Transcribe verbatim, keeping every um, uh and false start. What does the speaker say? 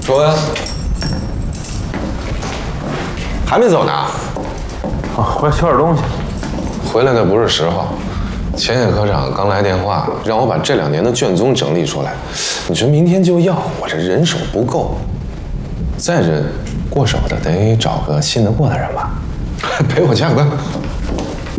说呀，还没走呢？ 啊，回来取点东西。 回来的不是时候。钱野科长刚来电话，让我把这两年的卷宗整理出来。你说明天就要，我这人手不够。再者，过手的得找个信得过的人吧。陪我加个班。